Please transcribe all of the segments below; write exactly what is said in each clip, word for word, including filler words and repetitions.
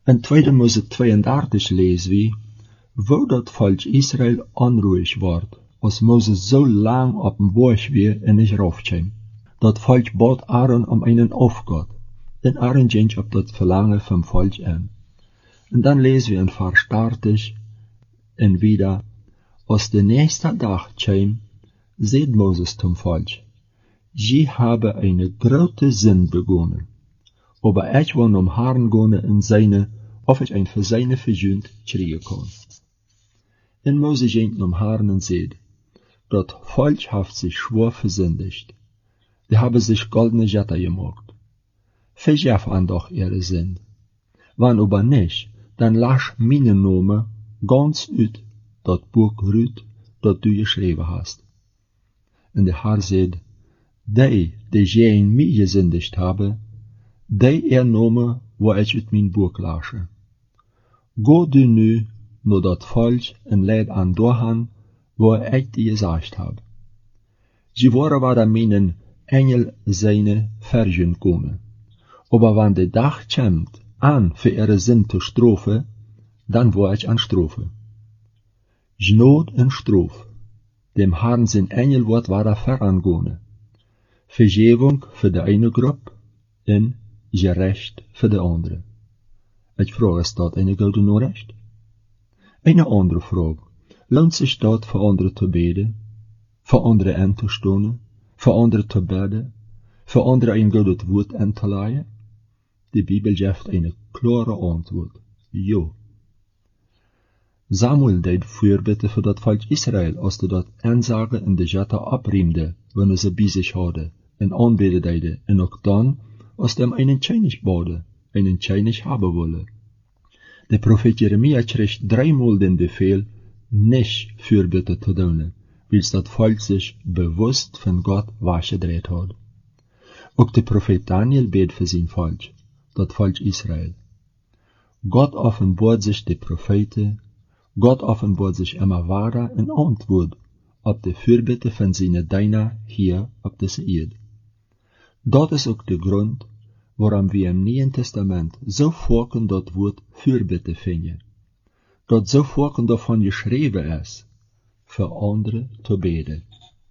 In tweede Mose tweeëndertig lezen we, wo dat volk Israël onruhig wordt, als Moses zo lang op een boog weer en niet raufkwam. Dat volk bad Aaron om einen Aufgott, en Aaron ging op dat verlangen vom volk aan. En dan lezen we in Vers dertig en wieder, als de nächste dag kwam, zei Moses zum volk, je habe eine grote zin begonnen, aber ich wil om haren gone in seine, of ich ein für seine verjunt kriegen kann. En Moses ging om haren en zei, dat volk heeft zich schwor versündigt. Die haben sich goldene Jetter gemacht. Verjef an doch ihre Sinn. Wann aber nicht, dann lasch meine Nome ganz uit dat Buch Rut, dat du geschrieben hast. En der Herr sagt, die, die gegen mich gesündigt habe, die er Nome, wo ich uit mein Buch lasche. Go du nu, no dat Volk en leid an dohan, wo ich dir gesagt habe. Sie waren war da meinen Engel seine vergen können. Aber wenn der Tag kommt, an für ihre Sinn zu Strophe, dann war ich an Strophe. Gnod en Strophe. Dem Herrn sein Engelwort war da verangone. Vergebung für die eine Gruppe en gerecht für die andere. Ich frage, ist das eine goldene Recht? Eine andere Frage. Lohnt sich dort für andere zu beten, für andere anzustehen, für andere zu beten, für andere ein gutes Wort anzuleihen? Die Bibel gibt eine klare Antwort. Jo. Samuel deed Fürbitte für das Volk Israel, als er dat Ansage in de Jette abriemde, wenn er sie bei sich hatte, en aanbede deide, en auch dann, als er einen König bade, einen König haben wolle. Der Prophet Jeremia kriegt dreimal den Befehl, nicht Fürbitte zu tun, weil das Volk sich bewusst von Gott weggedreht hat. Auch der Prophet Daniel bet für sein Volk, das Volk Israel. Gott offenbart sich die Propheten, Gott offenbart sich immer wahrer in Antwort auf die Fürbitte von seinen Dienern hier auf dieser Erde. Das ist auch der Grund, warum wir im Neuen Testament so vorkommen das Wort Fürbitte finden. Dat so vorkommen davon geschrieben ist, für andere zu beten.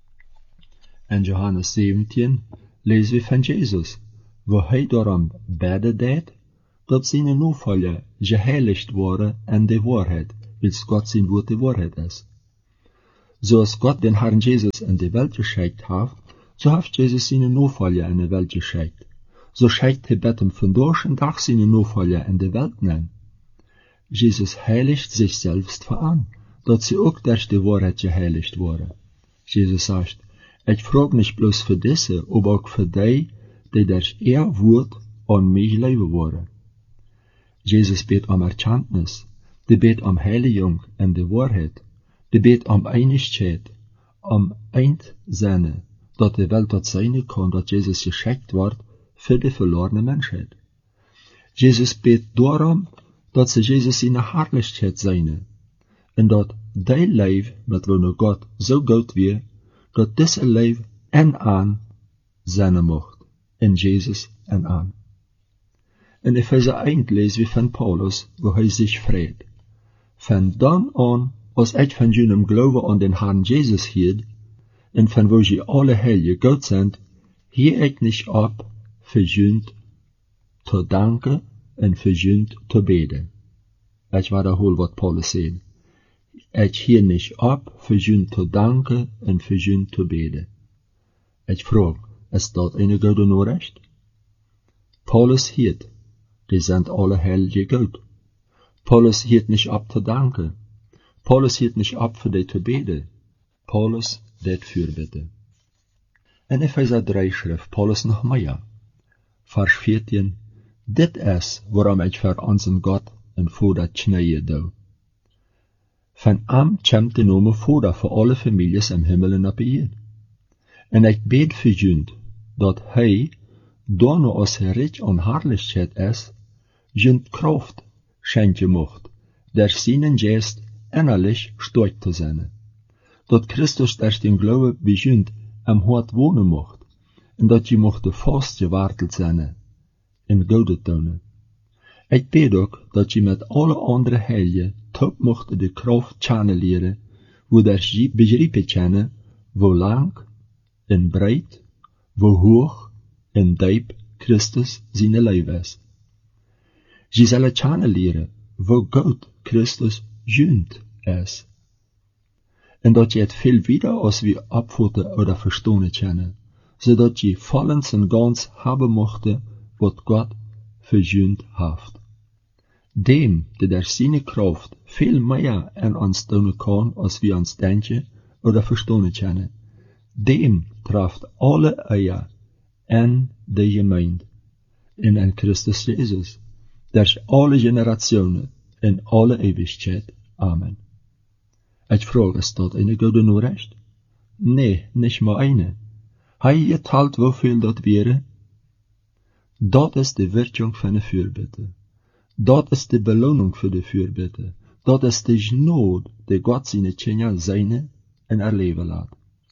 In Johannes zeventien lesen wir von Jesus, wo er darum beten deed, dat seine Nachfolger geheiligt worden an die Wahrheit, weil Gott sein Wort die Wahrheit ist. So als Gott den Herrn Jesus in die Welt geschickt hat, so hat Jesus seine Nachfolger in die Welt geschickt. So schickt er betem von durch und durch seine Nachfolger in die Welt nennen. Jesus heiligt sich selbst an, dat sie auch durch die Wahrheit geheiligt worden. Jesus sagt, ich frage nicht bloß für diese, aber auch für die, die durch ihr Wort an mich leben wollen. Jesus bet um Erkenntnis, die bet um Heiligung in die Wahrheit, die bet um Einigkeit, um Einssein, dat die Welt dat sein kann, dat Jesus geschickt wird für die verlorene Menschheit. Jesus bet darum, dat ze Jesus in de Herrlichkeit zijn, en dat die leef met wanneer God zo goed weer, dat deze leef en aan zijn mocht, en Jesus en aan. In Epheser één lezen we van Paulus, wo hij zich vreet. Van dan aan, als ik van jullie geloven aan den Herrn Jesus hield, en van wo je alle heilige God zijn, hier ik niet op, verjunt te danken, en verjunt te beden. Ich wiederhole, wat Paulus sagt. Ich hier nicht ab, verjunt te danken en verjunt te beden. Ich frage, ist das eine gute Nachricht? Paulus hielt, die sind alle heilige Gott. Paulus hielt nicht ab zu danken. Paulus hielt nicht ab für die zu beten. Paulus det Fürbitte. In Epheser drei schrift Paulus noch mehr. Vers vierzehn. Dit is waarom ik voor onze God en Vader knieën doe. Van am komt de nome Vader voor alle families im Himmel en op de En ik bid voor junt, dat hij, door als hij rich aan herrlichheid is, junt kracht schenken mocht, der seinen Geist innerlich stark te zijn. Dat Christus durch den Glaube bij junt am hart wonen mocht, en dat je mocht vast gewarteld zijn, in Gode tonen. Ik bid ook dat je met alle andere heiligen top mocht de kracht channeleren, wo der je begrippen kennen, wo lang en breit, wo hoog en diep Christus zijn lijf is. Je zal channeleren, wo God Christus junt is. En dat je het veel wieder als we opvoeden oder verstonen kennen, zodat je vollends en gans hebben mochte wat God verjunt heeft. Dem, die der seine Kraft veel meer aan ons doen kan, als we ons denken oder verstonen kennen, dem treft alle eier en de gemeinde in een Christus Jezus, der alle generationen in alle eeuwigheid. Amen. Ik vraag, is dat een goede Nachricht? Nee, niet maar eine. Hij je talt hoeveel dat wäre? Dat is de Wirkung van de Fürbitte. Dat is de beloning voor de Fürbitte. Dat is de genade die God zijn Kinder zijn en erleven laat.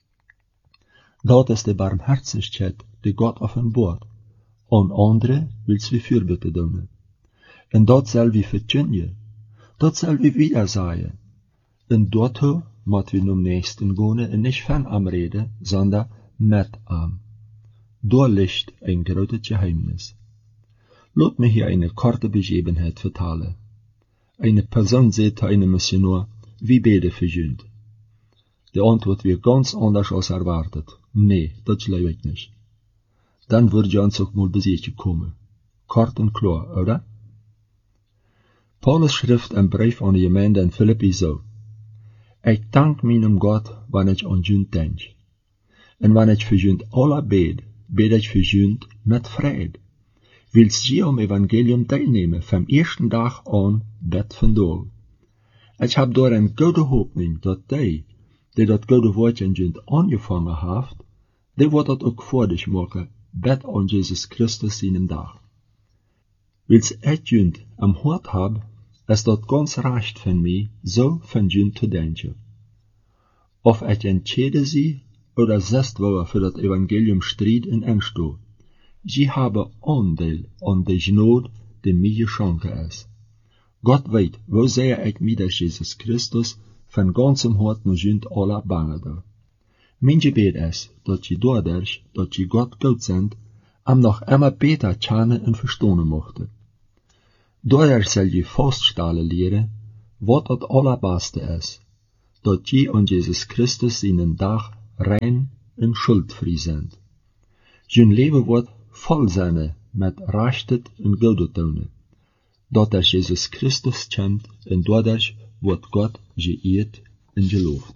Dat is de barmherzigkeit die God offenbart. Aan anderen wils we Fürbitte doen. En dat zal we verkündigen. Dat zal we wieder sagen. En daartoe moet we nun nächsten gaan en niet van am reden, sondern met am. Daar ligt een groot geheimnis. Laat me hier eine korte Begebenheit vertellen. Eine Person sagt einem Missionar, wie bete verjunt. Die Antwort wird ganz anders als erwartet. Nee, das glaube ich nicht. Dann würde je uns auch mal besetzen kommen. Kort und klar, oder? Paulus schrift een brief aan de gemeente in Philippi zo. Ik dank meinem Gott, wanneer ik aan junt denk. En wanneer ik verjunt alle bed, bed ik verjunt met vrede. Wils je am Evangelium teilnehmen, vom ersten Tag an bed vandaag. Ik heb door een goede hoopning, dat die, die dat goede woord in junt aangevangen heeft, die wordt dat ook voordig maken, bed aan Jesus Christus in een dag. Wils ik junt am hart heb, is dat ganz recht van mij, zo van junt te denken. Of ik entscheide sie, oder zest wou für dat Evangelium strijd en ensto. Sie haben Anteil an de genade, die mir geschenkt ist. Gott weet, wo sehr ich mir durch Jesus Christus von ganzem Hart nur junt alle bange da. Mein Gebet ist, dass sie dadurch, dass sie Gott gut sind, am noch immer besser kennen und verstehen mochte. Dadurch soll je feststellen leren, wat das allerbeste ist, dass sie an Jesus Christus in den Tag rein und schuldfrei sind. Hun Leben wird voll sein mit Rechtet und Gute tun, dat er Jesus Christus kennt und dadurch wird Gott geehrt und geloofd.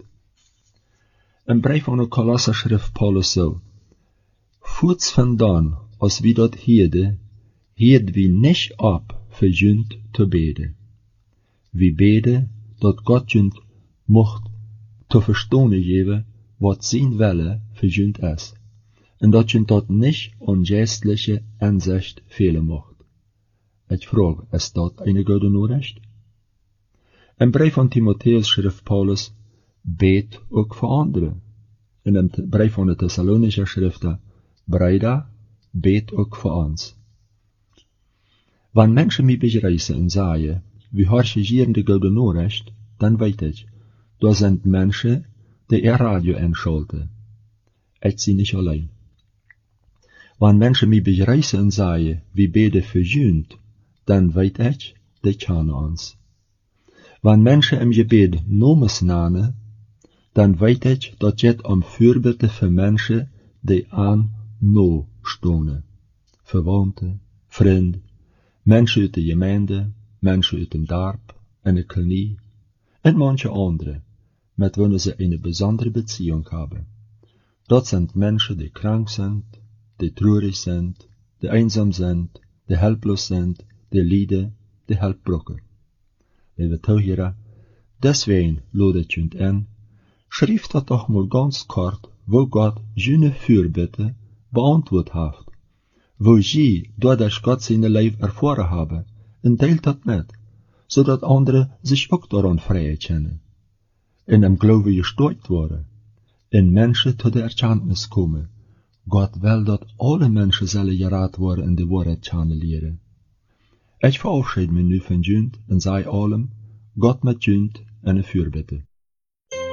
Im Brief an de Kolosser schrift Paulus so: Voorts vandaan, als wie dat heerde, heerd wie nicht ab, für junt te beden. Wie beden, dat Gott junt mocht te verstonen geven, wat zijn welle für junt is. En dat je dat niet aan geestliche inzicht fehlen mocht. Ik vraag, is dat een goede Nachricht? Im Brief an Timotheus schrift Paulus, bet ook voor anderen. In dem Brief an de Thessalonischer Schriften, Brüder, bet ook voor ons. Wenn Menschen mich begreifen und sagen, wie harchigieren die gute Nachricht, dann weiß ich, da sind Menschen, die ihr Radio einschalten. Ich sie nicht allein. Wenn Menschen mich begreifen und sagen, wie bete verjunt, dann weiß ich, die kennen uns. Wenn Menschen im Gebet Nomes nennen, dann weiß ich, dass jetzt am Fürbitte für Menschen, die an no stonen. Verwandte, Freunde, Menschen uit de gemeente, Menschen uit dem Dorp, in de Kolonie, und manche andere, mit denen sie eine besondere Beziehung haben. Dort sind Menschen, die krank sind, die traurig sind, die einsam sind, die helplos sind, die lijden, die Helpbrocken. Liebe Zuhörer, deswegen lade ich euch an, schrift dat doch mal ganz kort, wo Gott jene Fürbitte beantwortet hat, wo sie dadurch Gott seine Leib erfahren haben, und teilt dat mit, zodat andere sich auch daran freien können. In dem Glaube gestärkt worden, in Menschen zu der Erkenntnis kommen, Gott will, dat alle Menschen zullen geraad worden in de Wahrheit kennen leren. Ich verabschiede mich nu van Junt en sei allem, Gott met Junt en een vuurbitte.